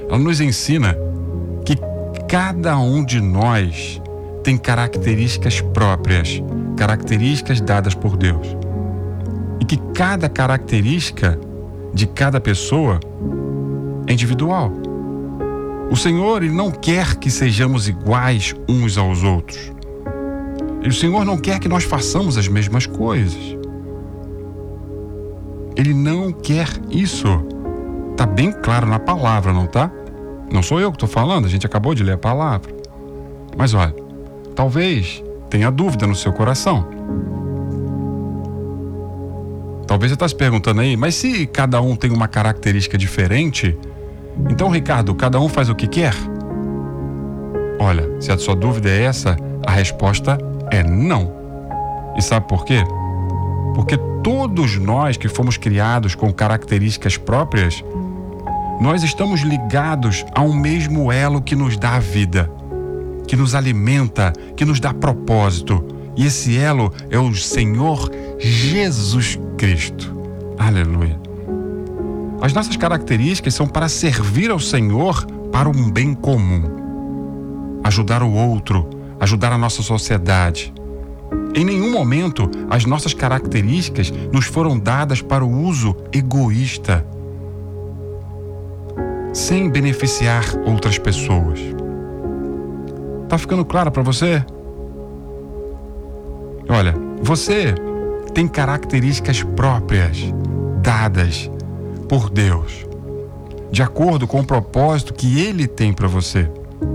ela nos ensina que cada um de nós tem características próprias, características dadas por Deus. E que cada característica de cada pessoa é individual. O Senhor, Ele não quer que sejamos iguais uns aos outros. E o Senhor não quer que nós façamos as mesmas coisas. Ele não quer isso. Está bem claro na palavra, não tá? Não sou eu que estou falando, a gente acabou de ler a palavra. Mas olha, talvez tenha dúvida no seu coração. Talvez você está se perguntando aí, mas se cada um tem uma característica diferente, então, Ricardo, cada um faz o que quer? Olha, se a sua dúvida é essa, a resposta é não. E sabe por quê? Porque todos nós que fomos criados com características próprias, nós estamos ligados a um mesmo elo que nos dá a vida, que nos alimenta, que nos dá propósito. E esse elo é o Senhor Jesus Cristo. Aleluia. As nossas características são para servir ao Senhor para um bem comum. Ajudar o outro, ajudar a nossa sociedade. Em nenhum momento as nossas características nos foram dadas para o uso egoísta, sem beneficiar outras pessoas. Tá ficando claro para você? Olha, você tem características próprias, dadas por Deus, de acordo com o propósito que Ele tem para você.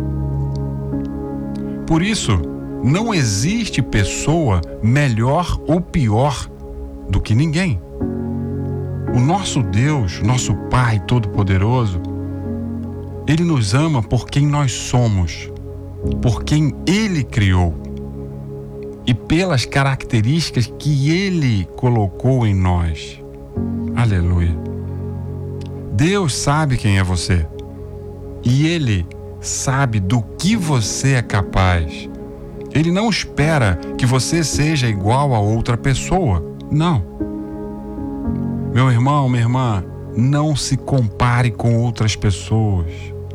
Por isso, não existe pessoa melhor ou pior do que ninguém. O nosso Deus, nosso Pai Todo-Poderoso, Ele nos ama por quem nós somos, por quem Ele criou e pelas características que Ele colocou em nós. Aleluia. Deus sabe quem é você e Ele sabe do que você é capaz. Ele não espera que você seja igual a outra pessoa. Não. Meu irmão, minha irmã, não se compare com outras pessoas.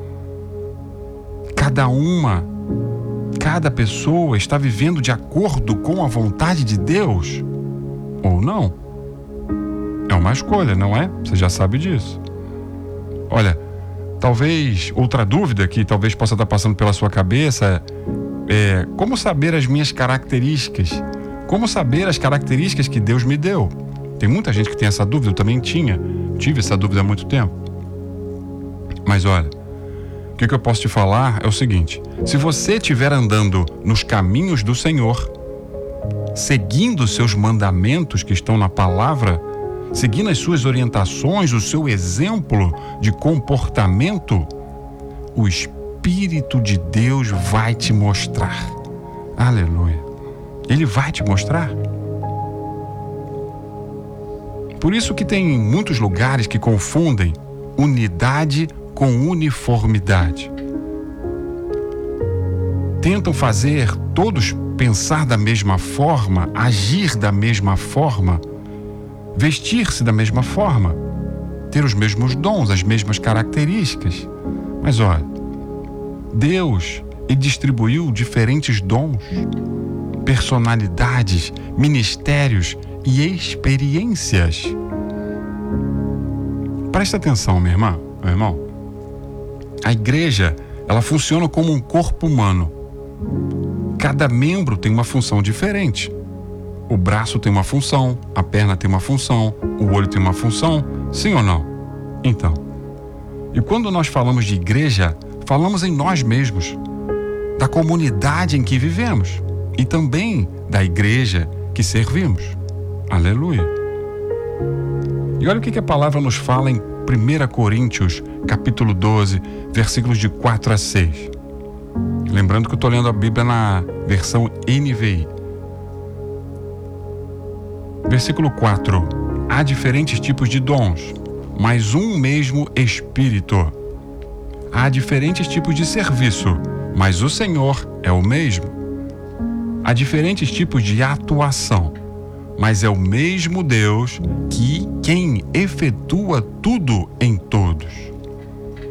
Cada pessoa está vivendo de acordo com a vontade de Deus ou não. É uma escolha, não é? Você já sabe disso. Olha, talvez outra dúvida que talvez possa estar passando pela sua cabeça é como saber as minhas características? Como saber as características que Deus me deu? Tem muita gente que tem essa dúvida, eu também tive essa dúvida há muito tempo. Mas olha, o que eu posso te falar é o seguinte: se você estiver andando nos caminhos do Senhor, seguindo os seus mandamentos que estão na palavra, seguindo as suas orientações, o seu exemplo de comportamento, o Espírito de Deus vai te mostrar. Aleluia. Ele vai te mostrar. Por isso que tem muitos lugares que confundem unidade com uniformidade. Tentam fazer todos pensar da mesma forma, agir da mesma forma, vestir-se da mesma forma, ter os mesmos dons, as mesmas características. Mas olha, Deus, Ele distribuiu diferentes dons, personalidades, ministérios e experiências. Presta atenção, minha irmã, meu irmão. A igreja, ela funciona como um corpo humano. Cada membro tem uma função diferente. O braço tem uma função, a perna tem uma função, o olho tem uma função, sim ou não? Então, e quando nós falamos de igreja, falamos em nós mesmos, da comunidade em que vivemos e também da igreja que servimos. Aleluia. E olha o que a palavra nos fala em 1 Coríntios, capítulo 12, versículos de 4 a 6. Lembrando que eu estou lendo a Bíblia na versão NVI. Versículo 4. Há diferentes tipos de dons, mas um mesmo Espírito. Há diferentes tipos de serviço, mas o Senhor é o mesmo. Há diferentes tipos de atuação, mas é o mesmo Deus quem efetua tudo em todos.